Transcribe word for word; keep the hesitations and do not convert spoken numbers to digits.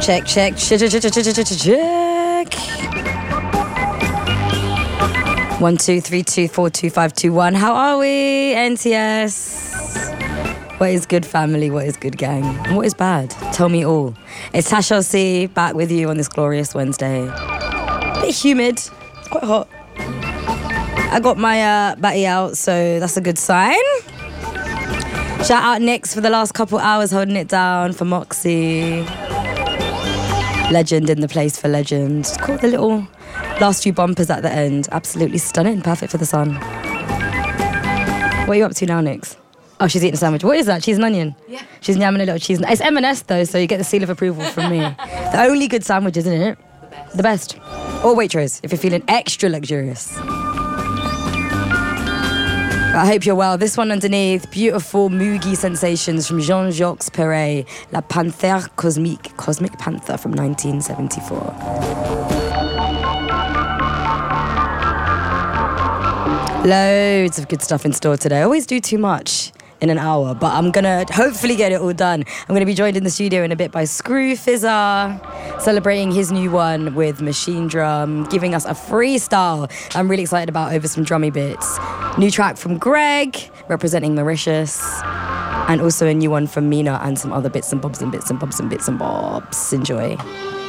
Check, check, check, check, check, check, check, check. One, two, three, two, four, two, five, two, one. How are we, N T S? What is good, family? What is good, gang? And what is bad? Tell me all. It's Tash L C back with you on this glorious Wednesday. A bit humid. It's quite hot. I got my uh, batty out, so that's a good sign. Shout out Nix for the last couple hours holding it down for Moxie. Legend in the place for legend. Just caught the little last few bumpers at the end. Absolutely stunning. Perfect for the sun. What are you up to now, Nix? Oh, she's eating a sandwich. What is that? Cheese and onion? Yeah. She's yamming a little cheese. It's M and S though, so you get the seal of approval from me. The only good sandwich, isn't it? The best. The best. Or Waitrose, if you're feeling extra luxurious. I hope you're well. This one underneath, beautiful Mugi Sensations from Jean-Jacques Perret, La Panthère Cosmique, Cosmic Panther from nineteen seventy-four. Loads of good stuff in store today. I always do too much in an hour, but I'm gonna hopefully get it all done. I'm gonna be joined in the studio in a bit by Screw Fizzer, celebrating his new one with Machine Drum, giving us a freestyle I'm really excited about over some drummy bits. New track from Greg, representing Mauritius, and also a new one from Mina and some other bits and bobs and bits and bobs and bits and bobs. Enjoy.